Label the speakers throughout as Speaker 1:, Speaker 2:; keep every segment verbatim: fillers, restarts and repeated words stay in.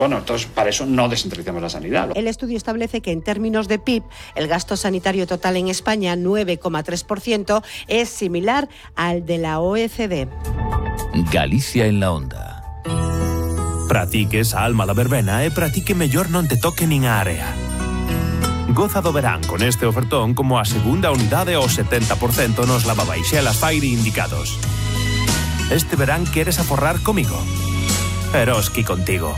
Speaker 1: Bueno, entonces para eso no descentralizamos la sanidad.
Speaker 2: El estudio establece que en términos de P I B, el gasto sanitario total en España, nueve coma tres por ciento, es similar al de la O E C D.
Speaker 3: Galicia en la onda.
Speaker 4: Practiques a alma da verbena e practique mellor non te toque nin a área. Goza do verán con este ofertón como a segunda unidade ao setenta por cento nos lavabaixelas Fire indicados. Este verán queres aforrar comigo. Eroski contigo.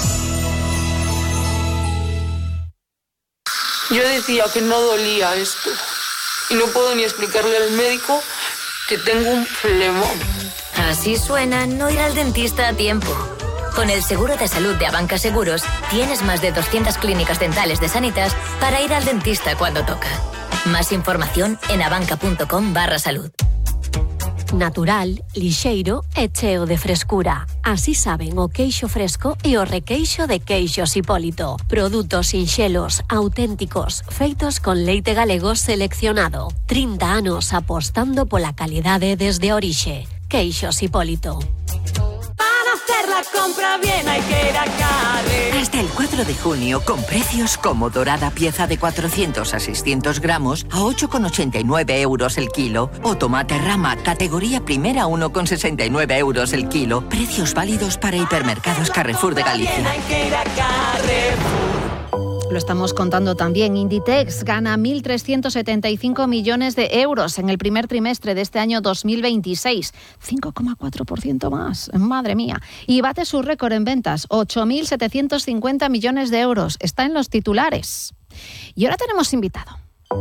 Speaker 5: Yo decía que no dolía esto y no puedo ni explicarle al médico que tengo un flemón.
Speaker 6: Así suena no ir al dentista a tiempo. Con el seguro de salud de Abanca Seguros tienes más de doscientas clínicas dentales de Sanitas para ir al dentista cuando toca. Más información en abanca.com barra salud.
Speaker 7: Natural, lixeiro e cheo de frescura. Así saben o queixo fresco e o requeixo de Queixos Hipólito. Produtos sinxelos, auténticos, feitos con leite galego seleccionado. trinta anos apostando pola calidade desde a orixe. Queixos Hipólito.
Speaker 8: Para hacer la compra bien hay que ir a Carre.
Speaker 9: Hasta el cuatro de junio, con precios como dorada pieza de cuatrocientos a seiscientos gramos a ocho con ochenta y nueve euros el kilo. O tomate rama, categoría primera, uno con sesenta y nueve euros el kilo. Precios válidos para hipermercados Carrefour de Galicia.
Speaker 8: Hay que ir a Carrefour.
Speaker 10: Lo estamos contando también. Inditex gana mil trescientos setenta y cinco millones de euros en el primer trimestre de este año dos mil veintiséis. cinco coma cuatro por ciento más. Madre mía. Y bate su récord en ventas. ocho mil setecientos cincuenta millones de euros. Está en los titulares. Y ahora tenemos invitado.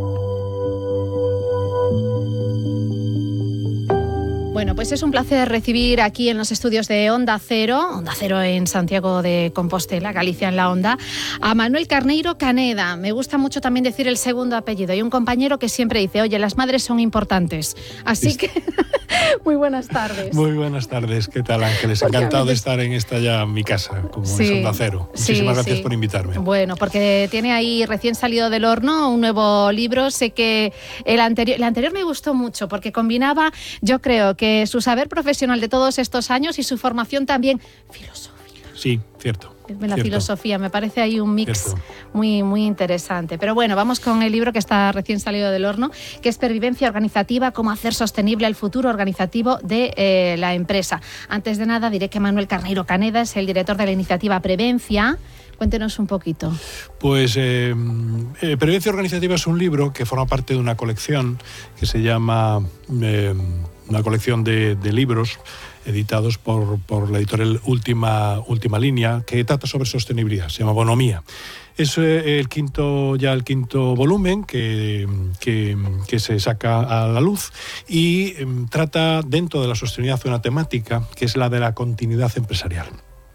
Speaker 10: Bueno, pues es un placer recibir aquí en los estudios de Onda Cero, Onda Cero en Santiago de Compostela, Galicia en la Onda, a Manuel Carneiro Caneda. Me gusta mucho también decir el segundo apellido. Y un compañero que siempre dice, oye, las madres son importantes. Así que, muy buenas tardes.
Speaker 11: Muy buenas tardes. ¿Qué tal, Ángeles? Encantado de estar en esta ya mi casa, como sí, es Onda Cero. Muchísimas sí, gracias sí. por invitarme.
Speaker 10: Bueno, porque tiene ahí recién salido del horno un nuevo libro. Sé que el anterior, el anterior me gustó mucho porque combinaba, yo creo que su saber profesional de todos estos años y su formación también filosófica.
Speaker 11: Sí, cierto.
Speaker 10: La
Speaker 11: cierto.
Speaker 10: filosofía, me parece ahí un mix
Speaker 11: cierto.
Speaker 10: muy, muy interesante. Pero bueno, vamos con el libro que está recién salido del horno, que es Pervivencia Organizativa, cómo hacer sostenible el futuro organizativo de eh, la empresa. Antes de nada, diré que Manuel Carneiro Caneda es el director de la iniciativa Prevencia. Cuéntenos un poquito.
Speaker 11: Pues eh, eh, Prevencia Organizativa es un libro que forma parte de una colección que se llama... Eh, una colección de, de libros editados por, por la editorial Última, Última Línea, que trata sobre sostenibilidad, se llama Bonomía. Es eh, el quinto, ya el quinto volumen que, que, que se saca a la luz y eh, trata dentro de la sostenibilidad una temática que es la de la continuidad empresarial.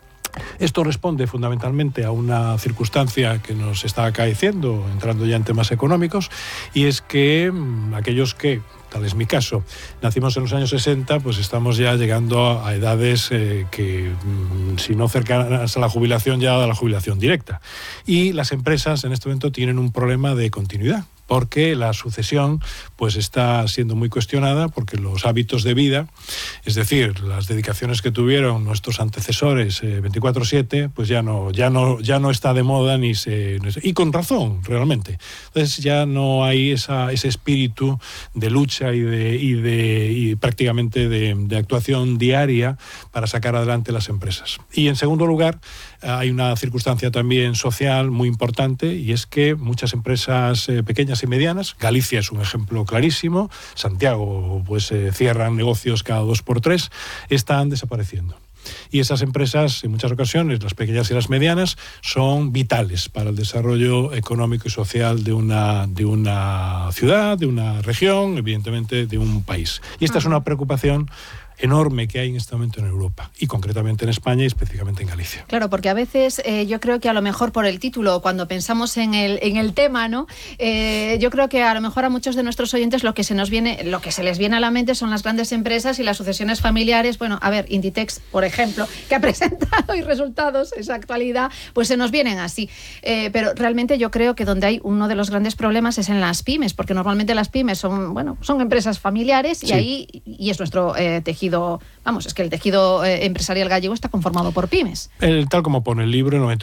Speaker 11: Esto responde fundamentalmente a una circunstancia que nos está acaeciendo, entrando ya en temas económicos, y es que mmm, aquellos que, tal es mi caso, nacimos en los años sesenta, pues estamos ya llegando a edades eh, que, mmm, si no cercanas a la jubilación, ya a la jubilación directa. Y las empresas en este momento tienen un problema de continuidad, porque la sucesión pues está siendo muy cuestionada, porque los hábitos de vida, es decir, las dedicaciones que tuvieron nuestros antecesores eh, veinticuatro siete, pues ya no, ya no, ya no está de moda ni se, y con razón realmente. Entonces ya no hay esa, ese espíritu de lucha y de, y de y prácticamente de, de actuación diaria para sacar adelante las empresas. Y en segundo lugar, hay una circunstancia también social muy importante, y es que muchas empresas eh, pequeñas y medianas, Galicia es un ejemplo clarísimo, Santiago pues eh, cierran negocios cada dos por tres, están desapareciendo. Y esas empresas, en muchas ocasiones, las pequeñas y las medianas, son vitales para el desarrollo económico y social de una, de una ciudad, de una región, evidentemente de un país. Y esta uh-huh. es una preocupación enorme que hay en este momento en Europa y concretamente en España y específicamente en Galicia.
Speaker 10: Claro, porque a veces eh, yo creo que a lo mejor por el título, cuando pensamos en el, en el tema, ¿no? Eh, yo creo que a lo mejor a muchos de nuestros oyentes lo que se nos viene, lo que se les viene a la mente son las grandes empresas y las sucesiones familiares. Bueno, a ver, Inditex, por ejemplo, que ha presentado y resultados, esa actualidad, pues se nos vienen así. Eh, pero realmente yo creo que donde hay uno de los grandes problemas es en las pymes, porque normalmente las pymes son, bueno, son empresas familiares y sí. ahí y es nuestro eh, tejido tejido, vamos, es que el tejido eh, empresarial gallego está conformado por pymes.
Speaker 11: El, tal como pone el libro, el noventa